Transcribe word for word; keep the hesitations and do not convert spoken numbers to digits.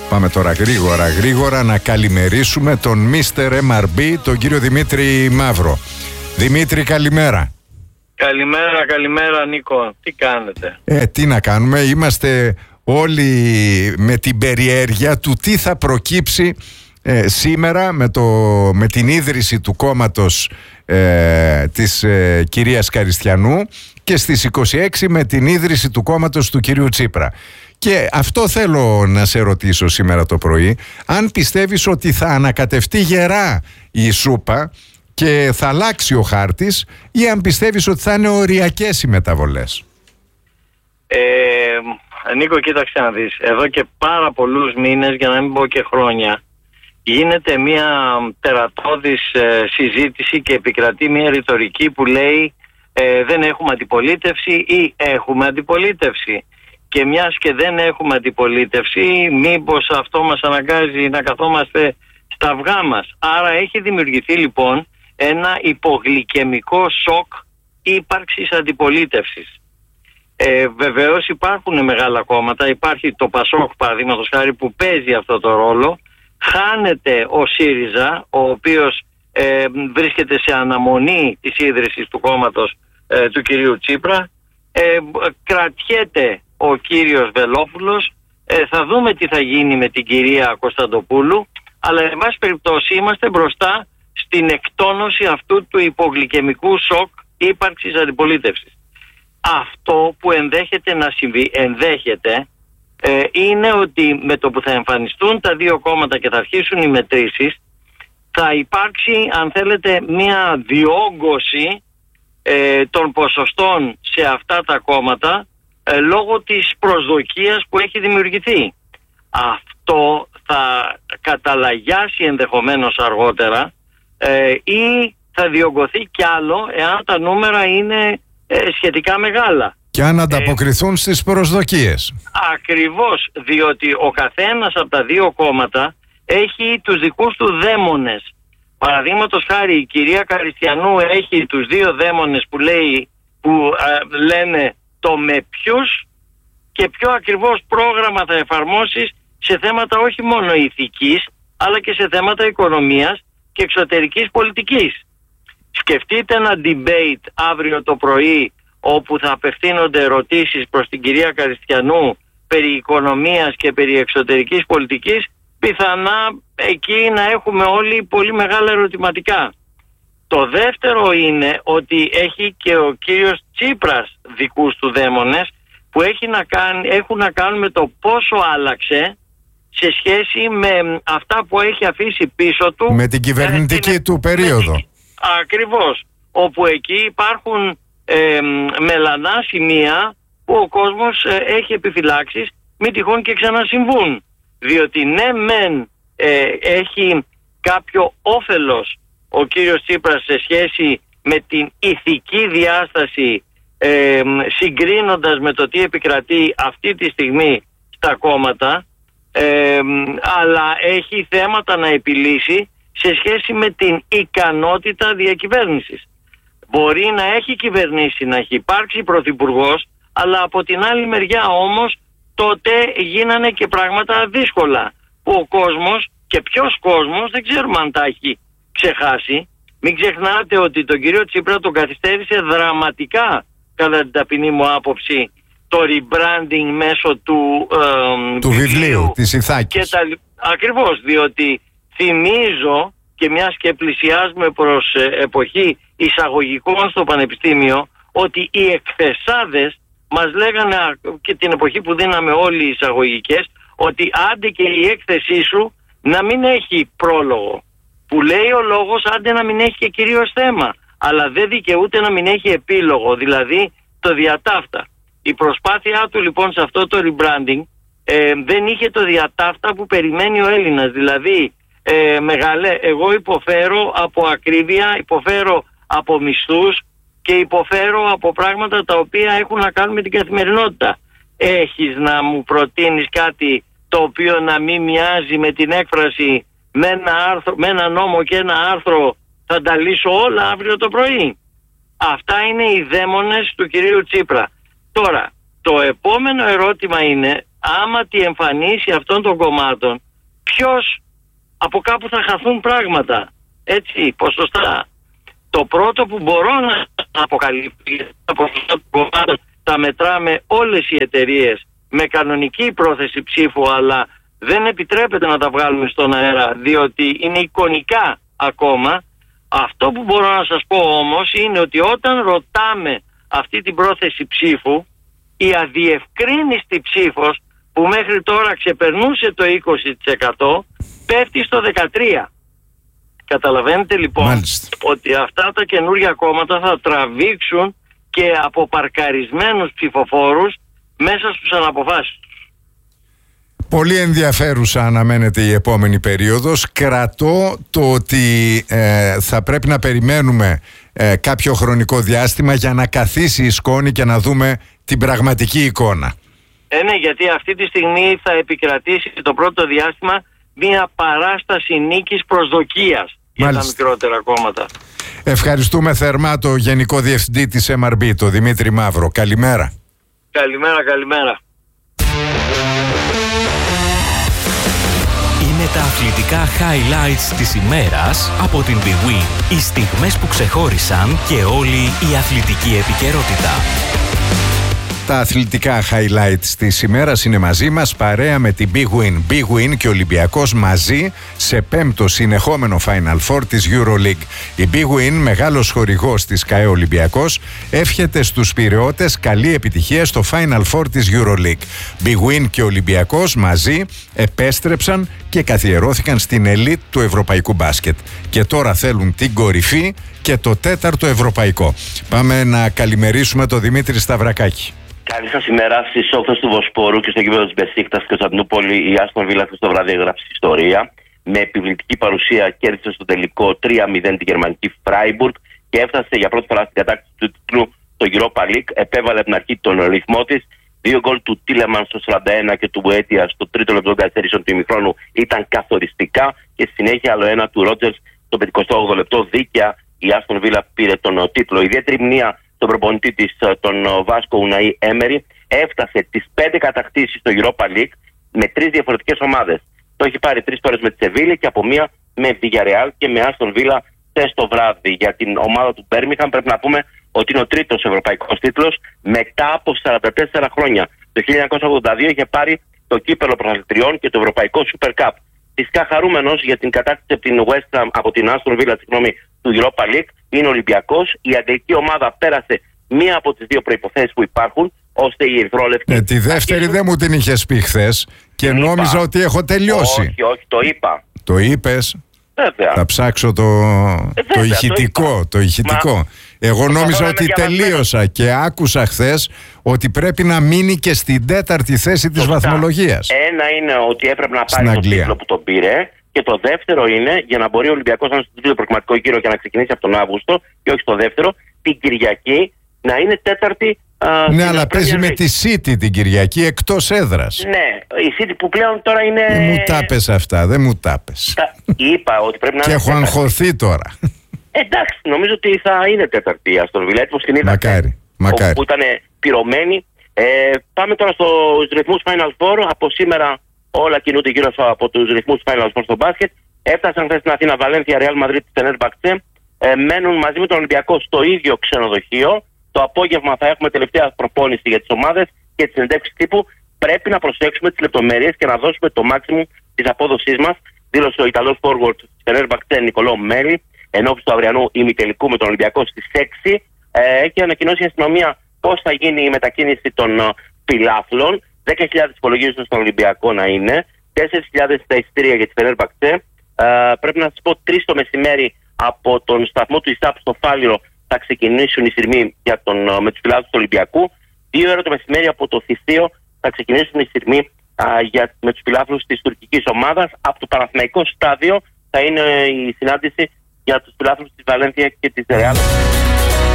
Πάμε τώρα γρήγορα, γρήγορα να καλημερίσουμε τον μίστερ εμ αρ μπι, τον κύριο Δημήτρη Μαύρο. Δημήτρη, καλημέρα. Καλημέρα, καλημέρα Νίκο. Τι κάνετε? Ε, τι να κάνουμε, είμαστε όλοι με την περιέργεια του τι θα προκύψει ε, σήμερα με, το, με την ίδρυση του κόμματος ε, της ε, κυρίας Καριστιανού και στις είκοσι έξι με την ίδρυση του κόμματος του κυρίου Τσίπρα. Και αυτό θέλω να σε ρωτήσω σήμερα το πρωί, αν πιστεύεις ότι θα ανακατευτεί γερά η σούπα και θα αλλάξει ο χάρτης, ή αν πιστεύεις ότι θα είναι οριακές οι μεταβολές. Ε, Νίκο, κοίταξε να δεις. Εδώ και πάρα πολλούς μήνες, για να μην πω και χρόνια, γίνεται μια τερατώδης ε, συζήτηση και επικρατεί μια ρητορική που λέει ε, δεν έχουμε αντιπολίτευση ή έχουμε αντιπολίτευση. Και μιας και δεν έχουμε αντιπολίτευση, μήπως αυτό μας αναγκάζει να καθόμαστε στα αυγά μας. Άρα έχει δημιουργηθεί λοιπόν ένα υπογλυκαιμικό σοκ ύπαρξης αντιπολίτευσης. Ε, βεβαίως υπάρχουν μεγάλα κόμματα, υπάρχει το Πασόκ παραδείγματος χάρη που παίζει αυτό το ρόλο, χάνεται ο ΣΥΡΙΖΑ, ο οποίος ε, βρίσκεται σε αναμονή της ίδρυσης του κόμματος ε, του κυρίου Τσίπρα, ε, κρατιέται ο κύριος Βελόπουλος, ε, θα δούμε τι θα γίνει με την κυρία Κωνσταντοπούλου, αλλά εν πάση περιπτώσει είμαστε μπροστά στην εκτόνωση αυτού του υπογλυκαιμικού σοκ ύπαρξης αντιπολίτευσης. Αυτό που ενδέχεται να συμβεί, ενδέχεται, ε, είναι ότι με το που θα εμφανιστούν τα δύο κόμματα και θα αρχίσουν οι μετρήσεις, θα υπάρξει, αν θέλετε, μια διόγκωση ε, των ποσοστών σε αυτά τα κόμματα ε, λόγω της προσδοκίας που έχει δημιουργηθεί. Αυτό θα καταλαγιάσει ενδεχομένως αργότερα ε, ή θα διωγγωθεί κι άλλο εάν τα νούμερα είναι ε, σχετικά μεγάλα. Και αν ανταποκριθούν ε, στις προσδοκίες. Ακριβώς, διότι ο καθένας από τα δύο κόμματα έχει τους δικούς του δαίμονες. Παραδείγματος χάρη η κυρία Καριστιανού έχει τους δύο δαίμονες που, λέει, που α, λένε το με ποιους και ποιο ακριβώς πρόγραμμα θα εφαρμόσεις σε θέματα όχι μόνο ηθικής αλλά και σε θέματα οικονομίας και εξωτερικής πολιτικής. Σκεφτείτε ένα debate αύριο το πρωί όπου θα απευθύνονται ερωτήσεις προς την κυρία Καριστιανού περί οικονομίας και περί εξωτερικής πολιτικής, πιθανά εκεί να έχουμε όλοι πολύ μεγάλα ερωτηματικά. Το δεύτερο είναι ότι έχει και ο κύριος Τσίπρας δικούς του δαίμονες που έχει να κάνει, έχουν να κάνουν με το πόσο άλλαξε σε σχέση με αυτά που έχει αφήσει πίσω του. Με την κυβερνητική ε, του περίοδο. Την, ακριβώς. Όπου εκεί υπάρχουν ε, μελανά σημεία που ο κόσμος ε, έχει επιφυλάξεις μη τυχόν και ξανασυμβούν. Διότι ναι μεν ε, έχει κάποιο όφελος ο κύριος Τσίπρας σε σχέση με την ηθική διάσταση ε, συγκρίνοντας με το τι επικρατεί αυτή τη στιγμή στα κόμματα, ε, αλλά έχει θέματα να επιλύσει σε σχέση με την ικανότητα διακυβέρνησης. Μπορεί να έχει κυβερνήσει, να έχει υπάρξει πρωθυπουργός, αλλά από την άλλη μεριά όμως τότε γίνανε και πράγματα δύσκολα που ο κόσμος και ποιος κόσμος δεν ξέρουμε αν τα έχει ξεχάσει. Μην ξεχνάτε ότι τον κύριο Τσίπρα τον καθυστέρησε δραματικά κατά την ταπεινή μου άποψη το rebranding μέσω του, ε, του βιβλίου, βιβλίου της Ιθάκης. Τα... Ακριβώς, διότι θυμίζω και μιας και πλησιάζουμε προς ε, εποχή εισαγωγικών στο πανεπιστήμιο ότι οι εκθεσάδες μας λέγανε και την εποχή που δίναμε όλοι οι εισαγωγικές ότι άντε και η έκθεσή σου να μην έχει πρόλογο. Που λέει ο λόγος άντε να μην έχει και κυρίως θέμα. Αλλά δεν δικαιούται να μην έχει επίλογο, δηλαδή το διατάφτα. Η προσπάθειά του λοιπόν σε αυτό το rebranding ε, δεν είχε το διατάφτα που περιμένει ο Έλληνας. Δηλαδή ε, μεγάλε, εγώ υποφέρω από ακρίβεια, υποφέρω από μισθούς και υποφέρω από πράγματα τα οποία έχουν να κάνουν με την καθημερινότητα. Έχεις να μου προτείνεις κάτι το οποίο να μην μοιάζει με την έκφραση με ένα, άρθρο, με ένα νόμο και ένα άρθρο θα τα λύσω όλα αύριο το πρωί? Αυτά είναι οι δαίμονες του κυρίου Τσίπρα. Τώρα, το επόμενο ερώτημα είναι άμα τη εμφανίσει αυτών των κομμάτων, ποιος από κάπου θα χαθούν πράγματα. Έτσι, ποσοστά. Το πρώτο που μπορώ να αποκαλύψω, τα ποσοστά των κομμάτων τα μετράμε όλες οι εταιρείες με κανονική πρόθεση ψήφου, αλλά δεν επιτρέπεται να τα βγάλουμε στον αέρα, διότι είναι εικονικά ακόμα. Αυτό που μπορώ να σας πω όμως είναι ότι όταν ρωτάμε αυτή την πρόθεση ψήφου, η αδιευκρίνηστη ψήφος που μέχρι τώρα ξεπερνούσε το είκοσι τοις εκατό πέφτει στο δεκατρία τοις εκατό. Καταλαβαίνετε λοιπόν Μάλιστα. ότι αυτά τα καινούργια κόμματα θα τραβήξουν και από παρκαρισμένους ψηφοφόρους μέσα στους αναποφάσεις τους. Πολύ ενδιαφέρουσα αναμένεται η επόμενη περίοδος. Κρατώ το ότι ε, θα πρέπει να περιμένουμε ε, κάποιο χρονικό διάστημα για να καθίσει η σκόνη και να δούμε την πραγματική εικόνα. Ε, ναι, γιατί αυτή τη στιγμή θα επικρατήσει το πρώτο διάστημα μια παράσταση νίκης προσδοκίας για τα μικρότερα κόμματα. Ευχαριστούμε θερμά το Γενικό Διευθυντή της εμ αρ μπι, τον Δημήτρη Μαύρο. Καλημέρα. Καλημέρα, καλημέρα. Είναι τα αθλητικά highlights της ημέρας από την bwin. Οι στιγμές που ξεχώρισαν και όλη η αθλητική επικαιρότητα. Τα αθλητικά highlights της ημέρας είναι μαζί μας παρέα με την bwin. bwin και Ολυμπιακός μαζί σε πέμπτο συνεχόμενο Final Four της EuroLeague. Η bwin, μεγάλος χορηγός της ΚΑΕ Ολυμπιακός, εύχεται στους πειραιώτες καλή επιτυχία στο Final Four της EuroLeague. bwin και Ολυμπιακός μαζί επέστρεψαν και καθιερώθηκαν στην ελίτ του ευρωπαϊκού μπάσκετ. Και τώρα θέλουν την κορυφή και το τέταρτο ευρωπαϊκό. Πάμε να καλημερίσουμε τον Δημήτρη Σταυρακάκη. Καλή σας ημέρα. Στις όχθες του Βοσπόρου και στο γήπεδο της Μπεσίκτας στην Κωνσταντινούπολη, η Άστον Βίλα αυτό το βράδυ έγραψε ιστορία. Με επιβλητική παρουσία κέρδισε στο τελικό τρία μηδέν τη γερμανική Φράιμπουργκ και έφτασε για πρώτη φορά στην κατάκτηση του τίτλου στο Europa League. Επέβαλε από την αρχή τον ρυθμό της. Δύο γκολ του Τίλεμαν στο σαράντα ένα και του Μποέτια στο τρίτο λεπτό καθυστερήσεων του ημιχρόνου ήταν καθοριστικά. Και στη συνέχεια άλλο ένα του Ρότζερς στο πενηκοστό όγδοο λεπτό. Δίκαια η Άστον Βίλα πήρε τον τίτλο. Ιδιαίτερη μνήμα τον προπονητή της, τον Βάσκο Ουναή Έμερι, έφτασε τις πέντε κατακτήσεις στο Europa League με τρεις διαφορετικές ομάδες. Το έχει πάρει τρεις φορές με τη Σεβίλη και από μία με Villarreal και με Άστον Βίλα χθες το βράδυ. Για την ομάδα του Μπέρμιχαμ πρέπει να πούμε ότι είναι ο τρίτος ευρωπαϊκός τίτλος μετά από σαράντα τέσσερα χρόνια. Το χίλια εννιακόσια ογδόντα δύο είχε πάρει το κύπελλο πρωταθλητριών και το ευρωπαϊκό Super Cup. Φυσικά χαρούμενος για την κατάκτηση από την West Ham, από την Άστον Βίλα, συγγνώμη, του Europa League είναι ο Ολυμπιακός. Η αγγλική ομάδα πέρασε μία από τις δύο προϋποθέσεις που υπάρχουν, ώστε η Ερυθρόλευκη. Ε, τη δεύτερη δεν μου την είχες πει χθες και είπα. Νόμιζα ότι έχω τελειώσει. Όχι, όχι, το είπα. Το είπες. Βέβαια. Θα ψάξω το, ε, βέβαια, το ηχητικό. Το, το ηχητικό. Μα... Εγώ νόμιζα ότι τελείωσα και άκουσα χθες ότι πρέπει να μείνει και στην τέταρτη θέση της βαθμολογίας. Ένα είναι ότι έπρεπε να πάρει το τίτλο που τον πήρε. Και το δεύτερο είναι, για να μπορεί ο Ολυμπιακός να είναι στο τρίτο προκριματικό γύρο και να ξεκινήσει από τον Αύγουστο, και όχι στο δεύτερο, την Κυριακή να είναι τέταρτη. Α, ναι, αλλά παίζει με τη City την Κυριακή εκτός έδρας. Ναι, η City που πλέον τώρα είναι. Δεν μου τα πες αυτά, δεν μου τα πες. Είπα ότι πρέπει να και είναι. Και έχω αγχωθεί τώρα. Εντάξει, νομίζω ότι θα είναι τέταρτη η Αστον Βίλα. Έτοιμος την είδα. Μακάρι. Μακάρι. Που ήταν πυρωμένη. Ε, πάμε τώρα στους ρυθμούς Final Four. Από σήμερα όλα κινούνται γύρω από τους ρυθμούς Final Four στο μπάσκετ. Έφτασαν χθες στην Αθήνα Βαλένθια, Ρεάλ Μαδρίτη, Φενέρμπαχτσε. Ε, μένουν μαζί με τον Ολυμπιακό στο ίδιο ξενοδοχείο. Το απόγευμα θα έχουμε τελευταία προπόνηση για τις ομάδες και τις συνεντεύξεις τύπου. Πρέπει να προσέξουμε τις λεπτομέρειες και να δώσουμε το maximum της απόδοσής μας, δήλωσε ο Ιταλός forward της Φενέρμπαχτσε Νικολό Μέλη, ενώπιση του αυριανού ημιτελικού με τον Ολυμπιακό στις έξι. Ε, έχει ανακοινώσει η αστυνομία πώς θα γίνει η μετακίνηση των uh, φιλάθλων. δέκα χιλιάδες υπολογίζονται στον Ολυμπιακό να είναι, τέσσερις χιλιάδες τα εισιτήρια για τη Φενέρμπαχτσε. Ε, πρέπει να σας πω τρεις το μεσημέρι από τον σταθμό του ΙΣΑΠ στο Φάληρο θα ξεκινήσουν οι σειρμοί για τον, με τους φιλάθλους του Ολυμπιακού. Δύο ώρα το μεσημέρι από το Θησίο θα ξεκινήσουν οι σειρμοί α, για, με τους φιλάθλους της τουρκικής ομάδας. Από το Παναθηναϊκό στάδιο θα είναι η συνάντηση για τους φιλάθλους της Βαλένθια και της Ρεάλ.